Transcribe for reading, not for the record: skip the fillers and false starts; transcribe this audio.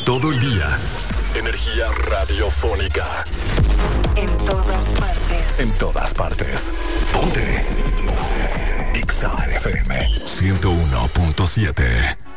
Todo el día. Energía radiofónica. En todas partes. En todas partes. Ponte. Ponte. Exa FM 101.7.